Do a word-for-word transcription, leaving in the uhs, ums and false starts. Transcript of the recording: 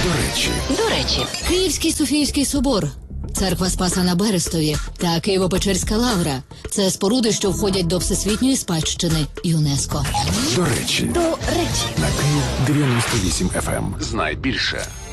речі. До речі. Київський Софійський собор, церква Спаса на Берестові та Києво-Печерська лавра – це споруди, що входять до всесвітньої спадщини ЮНЕСКО. До речі. До речі. На Київ дев'яносто вісім еф ем. Знай більше.